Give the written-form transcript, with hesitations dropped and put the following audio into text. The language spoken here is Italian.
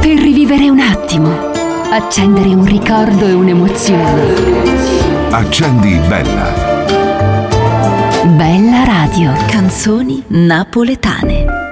per rivivere un attimo, accendere un ricordo e un'emozione. Accendi Bella. Bella Radio. Canzoni napoletane.